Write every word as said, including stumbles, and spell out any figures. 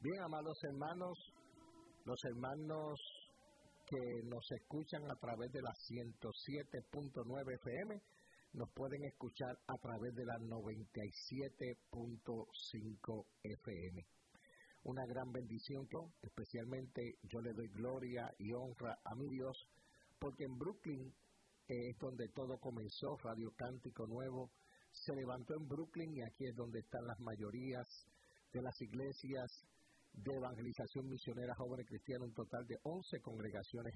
Bien, amados hermanos, los hermanos que nos escuchan a través de la ciento siete punto nueve F M, nos pueden escuchar a través de la noventa y siete punto cinco F M. Una gran bendición, especialmente yo le doy gloria y honra a mi Dios, porque en Brooklyn eh, es donde todo comenzó. Radio Cántico Nuevo se levantó en Brooklyn y aquí es donde están las mayorías de las iglesias de evangelización misionera joven cristiana, un total de once congregaciones